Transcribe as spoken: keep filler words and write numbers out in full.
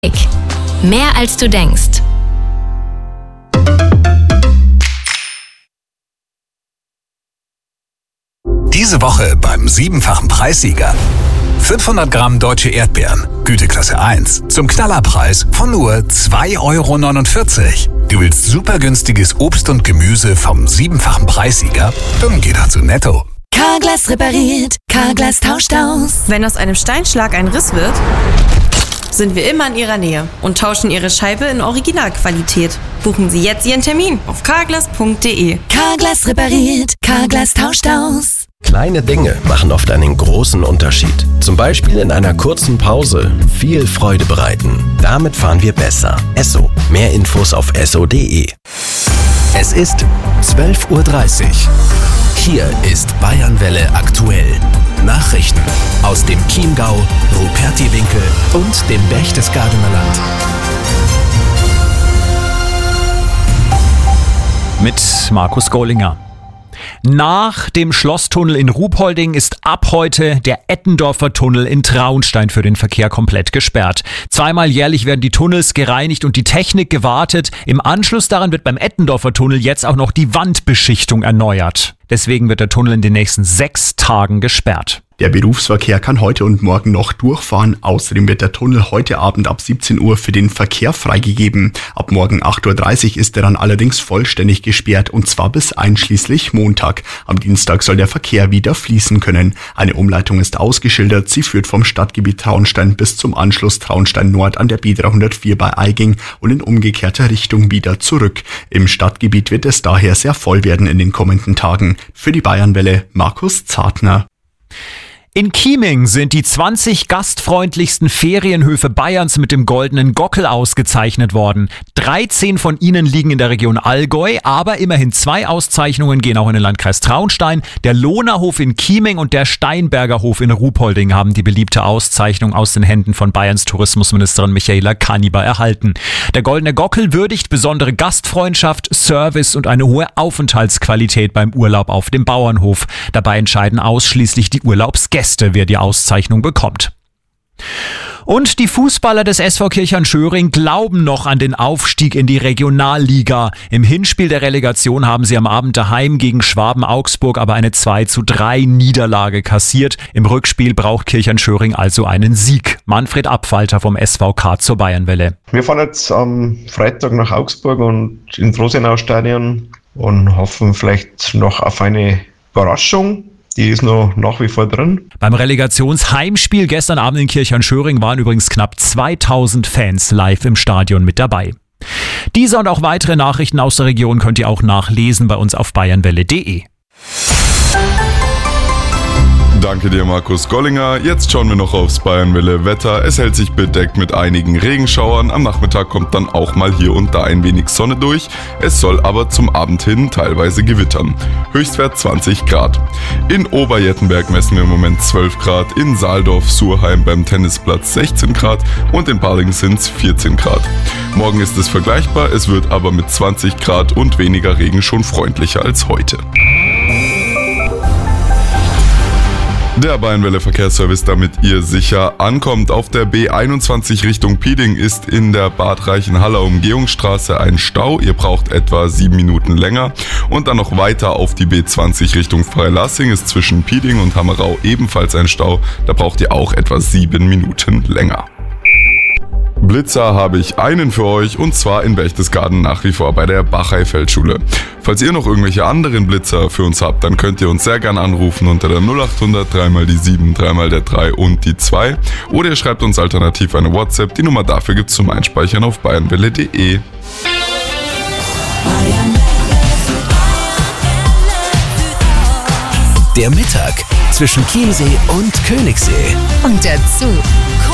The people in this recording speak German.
Mehr als du denkst. Diese Woche beim siebenfachen Preissieger. fünfhundert Gramm deutsche Erdbeeren, Güteklasse eins, zum Knallerpreis von nur zwei Euro neunundvierzig. Du willst super günstiges Obst und Gemüse vom siebenfachen Preissieger? Dann geh doch zu Netto. Carglass repariert, Carglass tauscht aus. Wenn aus einem Steinschlag ein Riss wird, sind wir immer in Ihrer Nähe und tauschen Ihre Scheibe in Originalqualität. Buchen Sie jetzt Ihren Termin auf carglass punkt de. Carglass repariert, Carglass tauscht aus. Kleine Dinge machen oft einen großen Unterschied. Zum Beispiel in einer kurzen Pause viel Freude bereiten. Damit fahren wir besser. Esso. Mehr Infos auf esso punkt de. Es ist zwölf Uhr dreißig. Hier ist Bayernwelle aktuell. Nachrichten aus dem Chiemgau, Rupertiwinkel und dem Berchtesgadener Land. Mit Markus Gollinger. Nach dem Schlosstunnel in Ruhpolding ist ab heute der Eppendorfer Tunnel in Traunstein für den Verkehr komplett gesperrt. Zweimal jährlich werden die Tunnels gereinigt und die Technik gewartet. Im Anschluss daran wird beim Eppendorfer Tunnel jetzt auch noch die Wandbeschichtung erneuert. Deswegen wird der Tunnel in den nächsten sechs Tagen gesperrt. Der Berufsverkehr kann heute und morgen noch durchfahren. Außerdem wird der Tunnel heute Abend ab siebzehn Uhr für den Verkehr freigegeben. Ab morgen acht Uhr dreißig ist er dann allerdings vollständig gesperrt und zwar bis einschließlich Montag. Am Dienstag soll der Verkehr wieder fließen können. Eine Umleitung ist ausgeschildert. Sie führt vom Stadtgebiet Traunstein bis zum Anschluss Traunstein Nord an der B dreihundertvier bei Aiging und in umgekehrter Richtung wieder zurück. Im Stadtgebiet wird es daher sehr voll werden in den kommenden Tagen. Für die Bayernwelle Markus Zartner. In Chieming sind die zwanzig gastfreundlichsten Ferienhöfe Bayerns mit dem goldenen Gockel ausgezeichnet worden. dreizehn von ihnen liegen in der Region Allgäu, aber immerhin zwei Auszeichnungen gehen auch in den Landkreis Traunstein. Der Lohnerhof in Chieming und der Steinberger Hof in Ruhpolding haben die beliebte Auszeichnung aus den Händen von Bayerns Tourismusministerin Michaela Kaniber erhalten. Der goldene Gockel würdigt besondere Gastfreundschaft, Service und eine hohe Aufenthaltsqualität beim Urlaub auf dem Bauernhof. Dabei entscheiden ausschließlich die Urlaubsgäste, wer die Auszeichnung bekommt. Und die Fußballer des S V Kirchhern-Schöring glauben noch an den Aufstieg in die Regionalliga. Im Hinspiel der Relegation haben sie am Abend daheim gegen Schwaben-Augsburg aber eine zwei zu drei Niederlage kassiert. Im Rückspiel braucht Kirchhern-Schöring also einen Sieg. Manfred Abfalter vom S V K zur Bayernwelle. Wir fahren jetzt am Freitag nach Augsburg und ins Rosenau-Stadion und hoffen vielleicht noch auf eine Überraschung. Die ist noch nach wie vor drin. Beim Relegationsheimspiel gestern Abend in Kirchhern-Schöring waren übrigens knapp zweitausend Fans live im Stadion mit dabei. Diese und auch weitere Nachrichten aus der Region könnt ihr auch nachlesen bei uns auf bayernwelle punkt de. Danke dir, Markus Gollinger. Jetzt schauen wir noch aufs Bayernwelle Wetter. Es hält sich bedeckt mit einigen Regenschauern. Am Nachmittag kommt dann auch mal hier und da ein wenig Sonne durch. Es soll aber zum Abend hin teilweise gewittern. Höchstwert zwanzig Grad. In Oberjettenberg messen wir im Moment zwölf Grad, in Saaldorf-Surheim beim Tennisplatz sechzehn Grad und in Baling sind es vierzehn Grad. Morgen ist es vergleichbar, es wird aber mit zwanzig Grad und weniger Regen schon freundlicher als heute. Der Bayernwelle Verkehrsservice, damit ihr sicher ankommt. Auf der B einundzwanzig Richtung Pieding ist in der Bad Reichenhaller Umgehungsstraße ein Stau. Ihr braucht etwa sieben Minuten länger. Und dann noch weiter auf die B zwanzig Richtung Freilassing ist zwischen Pieding und Hammerau ebenfalls ein Stau. Da braucht ihr auch etwa sieben Minuten länger. Blitzer habe ich einen für euch und zwar in Berchtesgaden nach wie vor bei der Bachei-Feldschule. Falls ihr noch irgendwelche anderen Blitzer für uns habt, dann könnt ihr uns sehr gerne anrufen unter der null acht hundert drei mal die sieben, drei mal der drei und die zwei oder ihr schreibt uns alternativ eine WhatsApp. Die Nummer dafür gibt's zum Einspeichern auf bayernwelle punkt de. Der Mittag zwischen Chiemsee und Königssee. Und dazu